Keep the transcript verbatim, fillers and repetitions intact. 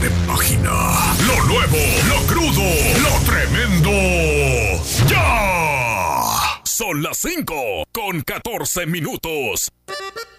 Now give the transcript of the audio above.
de página. Lo nuevo, lo crudo, lo tremendo. ¡Ya! Son las cinco con catorce minutos.